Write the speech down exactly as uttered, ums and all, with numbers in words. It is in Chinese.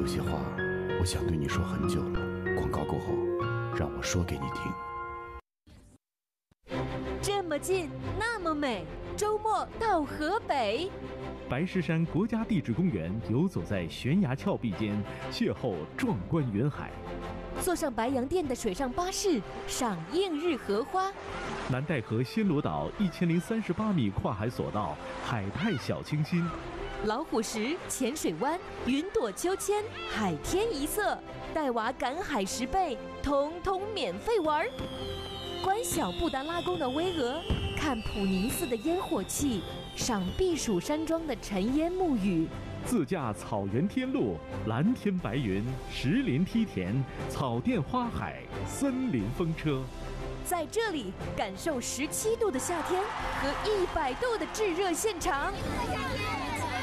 些话，我想对你说很久了。广告过后，让我说给你听。 这么近，那么美，周末到河北。 白石山国家地质公园游走在悬崖峭壁间，邂逅壮观云海。 坐上白洋淀的水上巴士，赏映日荷花。 南戴河暹罗岛一千零三十八米跨海索道，海派小清新。 老虎石、浅水湾、云朵秋千、海天一色，带娃赶海十倍，通通免费玩。观小布达拉宫的巍峨，看普宁寺的烟火气，赏避暑山庄的尘烟沐雨。 自驾草原天路，蓝天白云，石林梯田，草甸花海，森林风车。 在这里感受十七度的夏天和一百度的炙热现场。